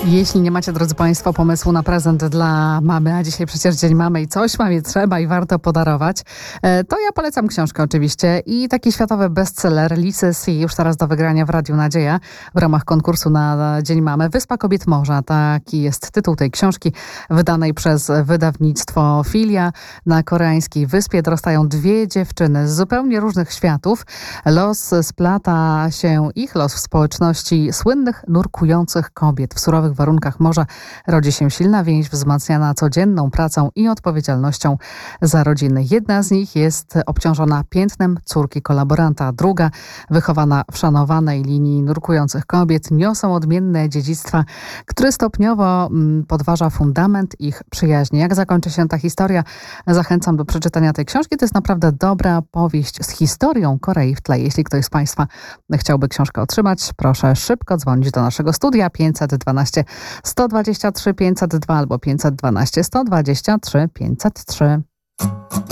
Jeśli nie macie, drodzy Państwo, pomysłu na prezent dla mamy, a dzisiaj przecież Dzień Mamy i coś mamie trzeba i warto podarować, to ja polecam książkę oczywiście i taki światowy bestseller Lizy C. już teraz do wygrania w Radiu Nadzieja w ramach konkursu na Dzień Mamy. Wyspa Kobiet Morza, taki jest tytuł tej książki wydanej przez wydawnictwo Filia. Na koreańskiej wyspie dorastają dwie dziewczyny z zupełnie różnych światów. Splata się ich los w społeczności słynnych, nurkujących kobiet. W surowych warunkach morza rodzi się silna więź wzmacniana codzienną pracą i odpowiedzialnością za rodziny. Jedna z nich jest obciążona piętnem córki kolaboranta, druga, wychowana w szanowanej linii nurkujących kobiet, niosą odmienne dziedzictwa, które stopniowo podważa fundament ich przyjaźni. Jak zakończy się ta historia? Zachęcam do przeczytania tej książki. To jest naprawdę dobra powieść z historią Korei w tle. Jeśli ktoś z Państwa chciałby książkę otrzymać, proszę szybko dzwonić do naszego studia 512 123 502 albo 512 123 503.